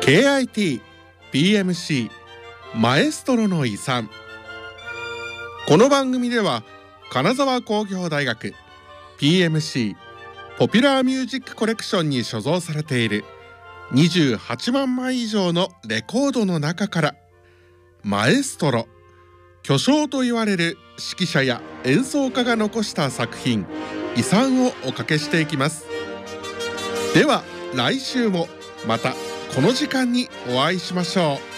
KIT PMC マエストロの遺産。この番組では金沢工業大学 PMC ポピュラーミュージックコレクションに所蔵されている28万枚以上のレコードの中からマエストロ、巨匠と言われる指揮者や演奏家が残した作品、遺産をおかけしていきます。では来週もまたこの時間にお会いしましょう。